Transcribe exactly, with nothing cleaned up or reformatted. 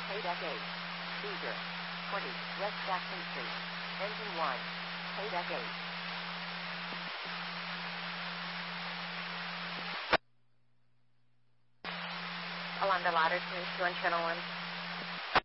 Paydeck eight. Caesar. twenty. West Jackson Street. Engine one. Paydeck eight. Along the ladder to two and channel one.